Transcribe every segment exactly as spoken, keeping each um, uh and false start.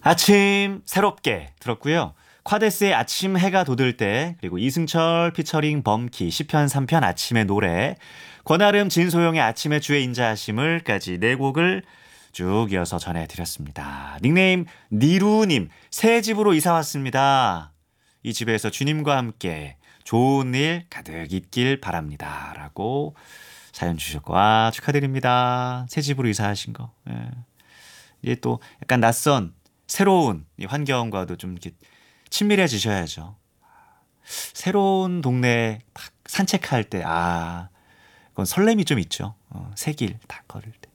아침 새롭게 들었고요. 콰데스의 아침 해가 돋을 때, 그리고 이승철 피처링 범키 시편 삼 편 아침의 노래, 권아름 진소영의 아침의 주에 인자하심을까지 네 곡을 쭉 이어서 전해드렸습니다. 닉네임 니루님, 새 집으로 이사 왔습니다. 이 집에서 주님과 함께 좋은 일 가득 있길 바랍니다. 라고 사연 주셨고, 아, 축하드립니다. 새 집으로 이사하신 거. 예. 이게 또 약간 낯선 새로운 이 환경과도 좀 이렇게 친밀해지셔야죠. 새로운 동네 막 산책할 때, 아, 그건 설렘이 좀 있죠. 어, 새길 다 걸을 때.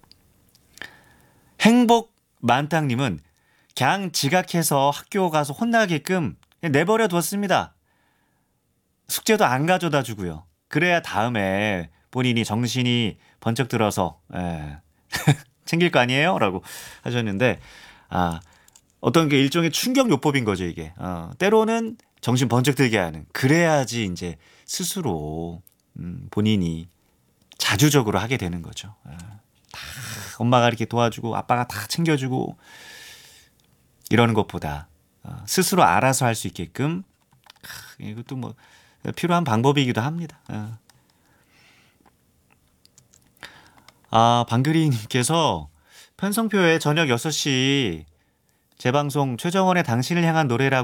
행복 만땅님은 그냥 지각해서 학교 가서 혼나게끔 그냥 내버려 두었습니다. 숙제도 안 가져다 주고요. 그래야 다음에 본인이 정신이 번쩍 들어서 예, 챙길 거 아니에요? 라고 하셨는데, 아, 어떤 게 일종의 충격 요법인 거죠, 이게. 어, 때로는 정신 번쩍 들게 하는. 그래야지 이제 스스로 음, 본인이 자주적으로 하게 되는 거죠. 어, 다 엄마가 이렇게 도와주고 아빠가 다 챙겨주고 이러는 것보다 어, 스스로 알아서 할 수 있게끔, 하, 이것도 뭐 필요한 방법이기도 합니다. 어. 아, 방글이님께서 편성표에 저녁 여섯 시 재방송 최정원의 당신을 향한 노래라고